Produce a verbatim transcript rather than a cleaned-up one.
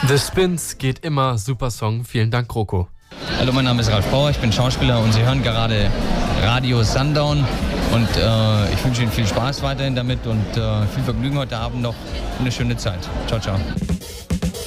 The Spins geht immer, super Song. Vielen Dank, Kroko. Hallo, mein Name ist Ralf Bauer, ich bin Schauspieler und Sie hören gerade Radio Sundown. Und äh, ich wünsche Ihnen viel Spaß weiterhin damit und äh, viel Vergnügen heute Abend noch und eine schöne Zeit. Ciao, ciao.